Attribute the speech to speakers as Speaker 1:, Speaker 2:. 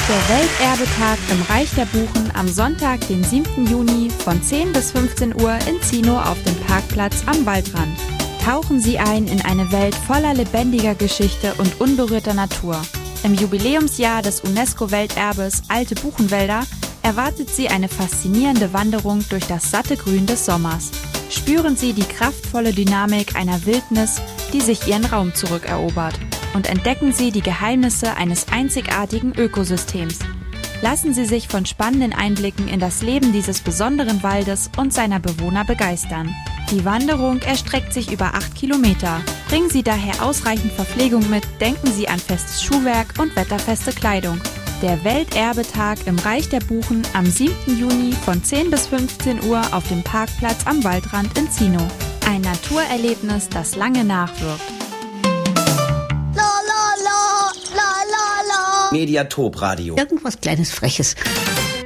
Speaker 1: Der Welterbetag im Reich der Buchen am Sonntag, den 7. Juni von 10 bis 15 Uhr in Zinow auf dem Parkplatz am Waldrand. Tauchen Sie ein in eine Welt voller lebendiger Geschichte und unberührter Natur. Im Jubiläumsjahr des UNESCO-Welterbes Alte Buchenwälder erwartet Sie eine faszinierende Wanderung durch das satte Grün des Sommers. Spüren Sie die kraftvolle Dynamik einer Wildnis, die sich ihren Raum zurückerobert. Und entdecken Sie die Geheimnisse eines einzigartigen Ökosystems. Lassen Sie sich von spannenden Einblicken in das Leben dieses besonderen Waldes und seiner Bewohner begeistern. Die Wanderung erstreckt sich über 8 Kilometer. Bringen Sie daher ausreichend Verpflegung mit, denken Sie an festes Schuhwerk und wetterfeste Kleidung. Der Welterbetag im Reich der Buchen am 7. Juni von 10 bis 15 Uhr auf dem Parkplatz am Waldrand in Zinow. Ein Naturerlebnis, das lange nachwirkt.
Speaker 2: Mediatop Radio.
Speaker 3: Irgendwas Kleines, Freches.